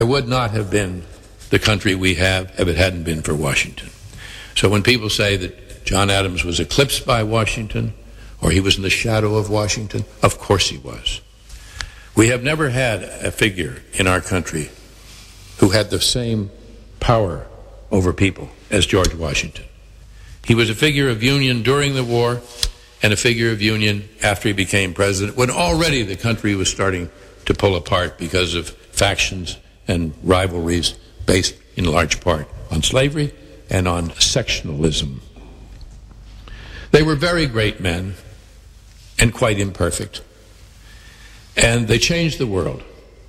There would not have been the country we have if it hadn't been for Washington. So when people say that John Adams was eclipsed by Washington, or he was in the shadow of Washington, of course he was. We have never had a figure in our country who had the same power over people as George Washington. He was a figure of union during the war and a figure of union after he became president, when already the country was starting to pull apart because of factions and rivalries based in large part on slavery and on sectionalism. They were very great men and quite imperfect, and they changed the world.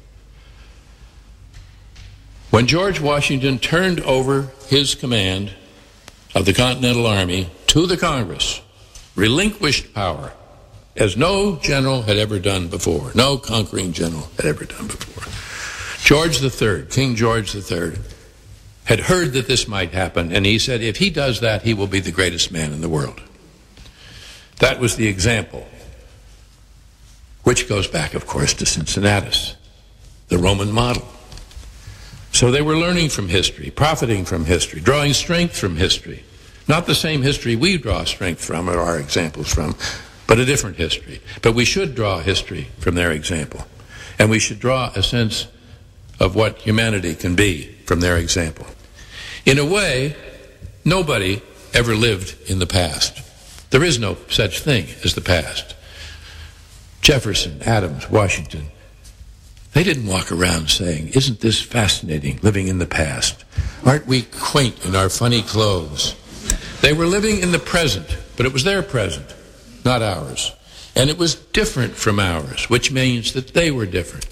When George Washington turned over his command of the Continental Army to the Congress, relinquished power, as no general had ever done before, no conquering general had ever done before. George III, King George III, had heard that this might happen, and he said, if he does that, he will be the greatest man in the world. That was the example, which goes back, of course, to Cincinnatus, the Roman model. So they were learning from history, profiting from history, drawing strength from history. Not the same history we draw strength from or our examples from, but a different history. But we should draw history from their example. And we should draw a sense of what humanity can be from their example. In a way, nobody ever lived in the past. There is no such thing as the past. Jefferson, Adams, Washington, they didn't walk around saying, isn't this fascinating, living in the past? Aren't we quaint in our funny clothes? They were living in the present, but it was their present, not ours. And it was different from ours, which means that they were different.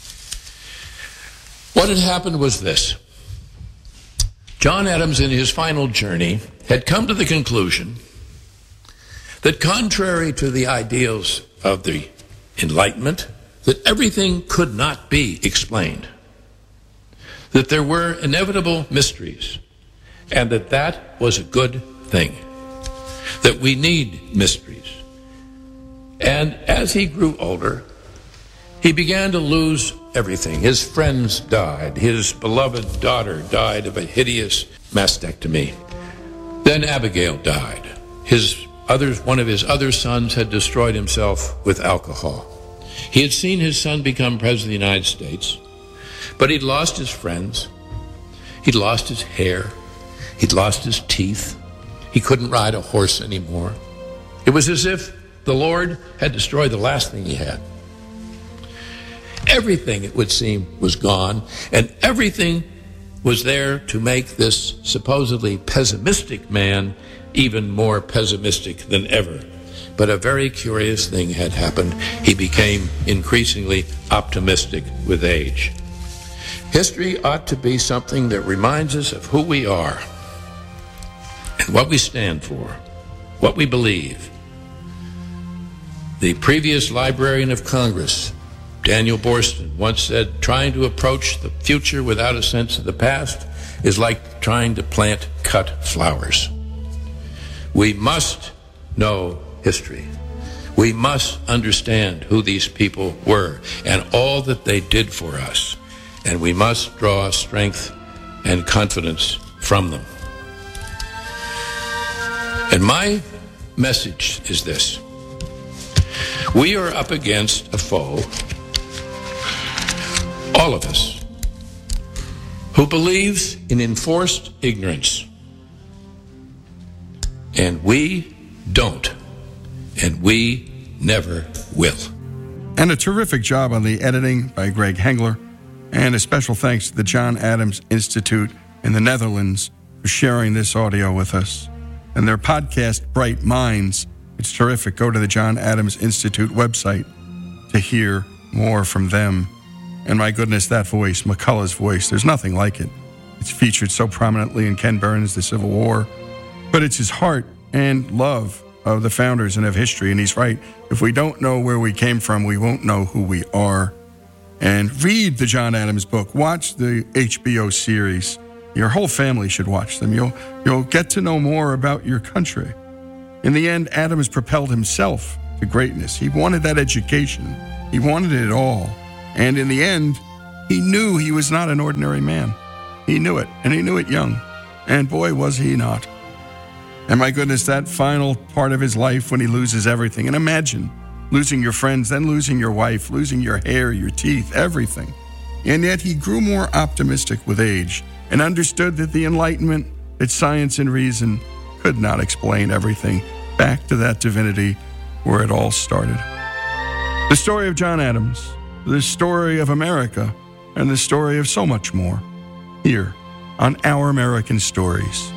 What had happened was this. John Adams, in his final journey, had come to the conclusion that contrary to the ideals of the Enlightenment, that everything could not be explained, that there were inevitable mysteries, and that that was a good thing, that we need mysteries. And as he grew older, he began to lose everything. His friends died. His beloved daughter died of a hideous mastectomy. Then Abigail died. One of his other sons had destroyed himself with alcohol. He had seen his son become president of the United States, but he'd lost his friends. He'd lost his hair. He'd lost his teeth. He couldn't ride a horse anymore. It was as if the Lord had destroyed the last thing he had. Everything, it would seem, was gone, and everything was there to make this supposedly pessimistic man even more pessimistic than ever. But a very curious thing had happened. He became increasingly optimistic with age. History ought to be something that reminds us of who we are and what we stand for, what we believe. The previous Librarian of Congress, Daniel Boorstin, once said, trying to approach the future without a sense of the past is like trying to plant cut flowers. We must know history. We must understand who these people were and all that they did for us. And we must draw strength and confidence from them. And my message is this. We are up against a foe, all of us, who believes in enforced ignorance. And we don't. And we never will. And a terrific job on the editing by Greg Hengler. And a special thanks to the John Adams Institute in the Netherlands for sharing this audio with us. And their podcast, Bright Minds, it's terrific. Go to the John Adams Institute website to hear more from them. And my goodness, that voice, McCullough's voice, there's nothing like it. It's featured so prominently in Ken Burns' The Civil War. But it's his heart and love of the founders and of history. And he's right. If we don't know where we came from, we won't know who we are. And read the John Adams book. Watch the HBO series. Your whole family should watch them. You'll get to know more about your country. In the end, Adams propelled himself to greatness. He wanted that education. He wanted it all. And in the end, He knew he was not an ordinary man. He knew it, and he knew it young. And boy, was he not. And my goodness, that final part of his life when he loses everything. And imagine losing your friends, then losing your wife, losing your hair, your teeth, everything. And yet he grew more optimistic with age and understood that the enlightenment, that science and reason could not explain everything, back to that divinity where it all started. The story of John Adams, the story of America, and the story of so much more, here on Our American Stories.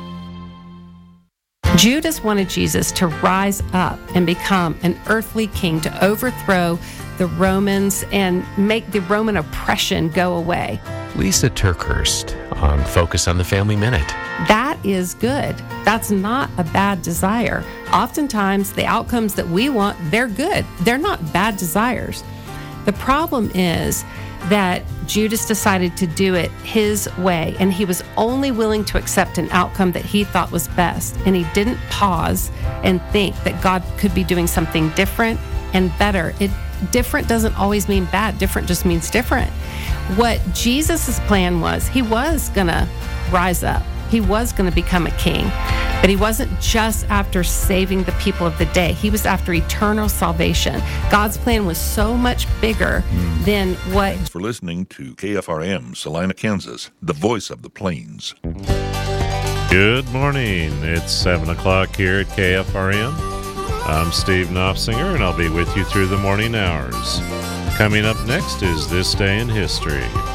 Judas wanted Jesus to rise up and become an earthly king, to overthrow the Romans and make the Roman oppression go away. Lisa TerKeurst on Focus on the Family Minute. That is good. That's not a bad desire. Oftentimes, the outcomes that we want, they're good. They're not bad desires. The problem is that Judas decided to do it his way, and he was only willing to accept an outcome that he thought was best, and he didn't pause and think that God could be doing something different and better. Different doesn't always mean bad. Different just means different. What Jesus' plan was, he was going to rise up. He was going to become a king. But he wasn't just after saving the people of the day. He was after eternal salvation. God's plan was so much bigger than what... Thanks for listening to KFRM, Salina, Kansas, the voice of the plains. Good morning. It's 7 o'clock here at KFRM. I'm Steve Knopfsinger, and I'll be with you through the morning hours. Coming up next is This Day in History.